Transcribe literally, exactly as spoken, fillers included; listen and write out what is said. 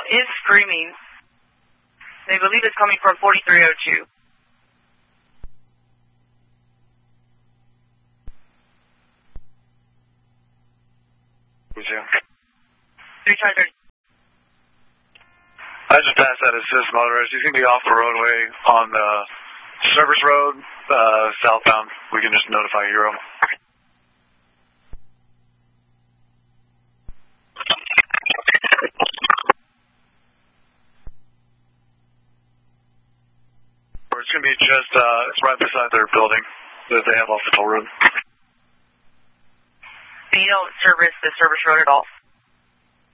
is screaming. They believe it's coming from forty-three oh two. Three times thirty. I just passed that assist motorist. He's going to be off the roadway on the service road, uh, southbound. We can just notify Euro. It's going to be just, uh, it's right beside their building that they have off the toll road. You don't service the service road at all?